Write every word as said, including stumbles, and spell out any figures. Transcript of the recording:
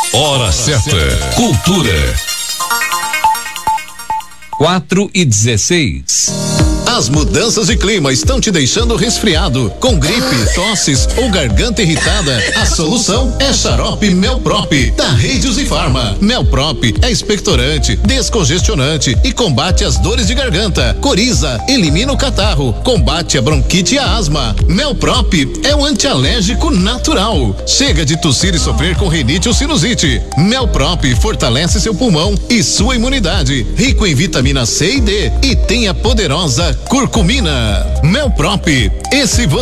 Hora certa. Cultura. quatro e dezesseis. As mudanças de clima estão te deixando resfriado, com gripe, tosses ou garganta irritada? A solução é xarope Melprop, da Reidios e Farma. Melprop é expectorante, descongestionante e combate as dores de garganta, coriza, elimina o catarro, combate a bronquite e a asma. Melprop é um antialérgico natural. Chega de tossir e sofrer com rinite ou sinusite. Melprop fortalece seu pulmão e sua imunidade, rico em vitamina C e D, e tem a poderosa curcumina. Melprop, esse você